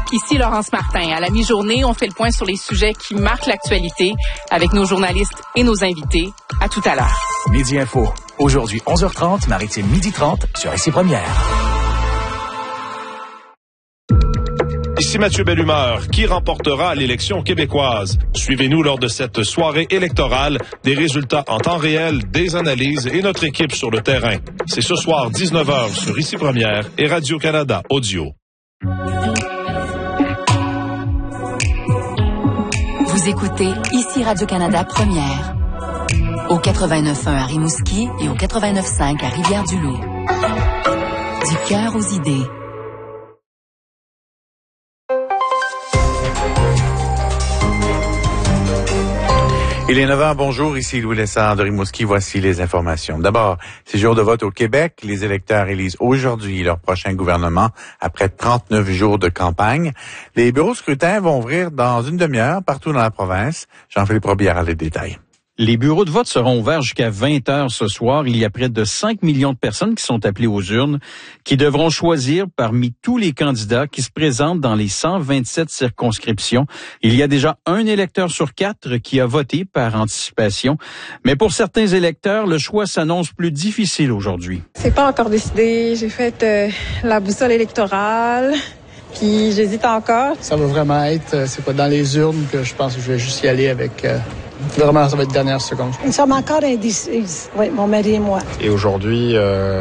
ici Laurence Martin. À la mi-journée, on fait le point sur les sujets qui marquent l'actualité avec nos journalistes et nos invités. À tout à l'heure. Midi Info. Aujourd'hui, 11h30, Maritime 12h30 sur Ici Première. Ici Mathieu Bellumeur. Qui remportera l'élection québécoise? Suivez-nous lors de cette soirée électorale, des résultats en temps réel, des analyses et notre équipe sur le terrain. C'est ce soir 19h sur Ici Première et Radio-Canada Audio. Vous écoutez Ici Radio-Canada Première. Au 89.1 à Rimouski et au 89.5 à Rivière-du-Loup. Du cœur aux idées. Il est 9h, bonjour, ici Louis Lessard de Rimouski, voici les informations. D'abord, c'est jour de vote au Québec. Les électeurs élisent aujourd'hui leur prochain gouvernement après 39 jours de campagne. Les bureaux de scrutin vont ouvrir dans une demi-heure partout dans la province. Jean-Philippe Robillard a les détails. Les bureaux de vote seront ouverts jusqu'à 20h ce soir. Il y a près de 5 millions de personnes qui sont appelées aux urnes, qui devront choisir parmi tous les candidats qui se présentent dans les 127 circonscriptions. Il y a déjà un électeur sur 4 qui a voté par anticipation. Mais pour certains électeurs, le choix s'annonce plus difficile aujourd'hui. C'est pas encore décidé. J'ai fait la boussole électorale. Puis j'hésite encore. Ça va vraiment être, c'est pas dans les urnes que je pense que je vais juste y aller avec... Vraiment, ça va être dernière seconde. Nous sommes encore indécises, oui, mon mari et moi. Et aujourd'hui, il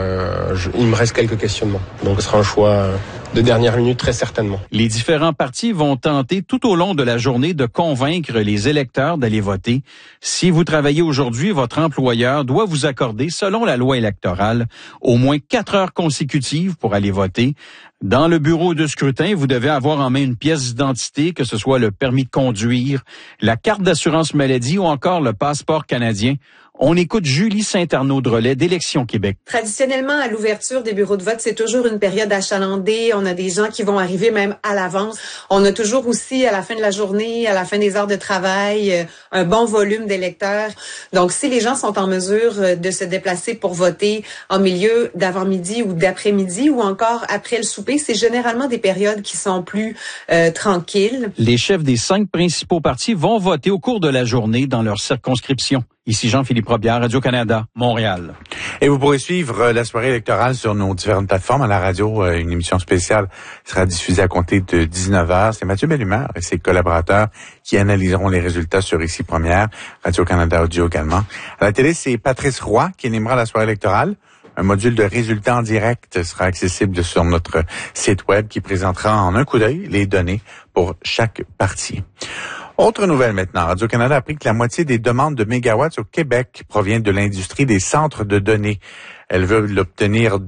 me reste quelques questionnements. Donc ce sera un choix de dernière minute, très certainement. Les différents partis vont tenter tout au long de la journée de convaincre les électeurs d'aller voter. Si vous travaillez aujourd'hui, votre employeur doit vous accorder, selon la loi électorale, au moins 4 heures consécutives pour aller voter. Dans le bureau de scrutin, vous devez avoir en main une pièce d'identité, que ce soit le permis de conduire, la carte d'assurance maladie ou encore le passeport canadien. On écoute Julie Saint-Arnaud-Drolet d'Élections Québec. Traditionnellement, à l'ouverture des bureaux de vote, c'est toujours une période achalandée. On a des gens qui vont arriver même à l'avance. On a toujours aussi, à la fin de la journée, à la fin des heures de travail, un bon volume d'électeurs. Donc, si les gens sont en mesure de se déplacer pour voter en milieu d'avant-midi ou d'après-midi ou encore après le souper, c'est généralement des périodes qui sont plus tranquilles. Les chefs des 5 principaux partis vont voter au cours de la journée dans leur circonscription. Ici Jean-Philippe Robillard, Radio-Canada, Montréal. Et vous pourrez suivre la soirée électorale sur nos différentes plateformes. À la radio, une émission spéciale sera diffusée à compter de 19h. C'est Mathieu Bellumeur et ses collaborateurs qui analyseront les résultats sur Ici Première, Radio-Canada Audio également. À la télé, c'est Patrice Roy qui animera la soirée électorale. Un module de résultats en direct sera accessible sur notre site web qui présentera en un coup d'œil les données pour chaque parti. Autre nouvelle maintenant. Radio-Canada a appris que la moitié des demandes de mégawatts au Québec provient de l'industrie des centres de données. Elle veut obtenir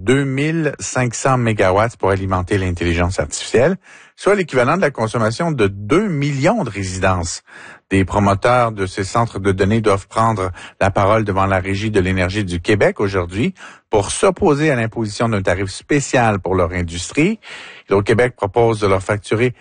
2500 mégawatts pour alimenter l'intelligence artificielle, soit l'équivalent de la consommation de 2 millions de résidences. Des promoteurs de ces centres de données doivent prendre la parole devant la Régie de l'énergie du Québec aujourd'hui pour s'opposer à l'imposition d'un tarif spécial pour leur industrie. Le Québec propose de leur facturer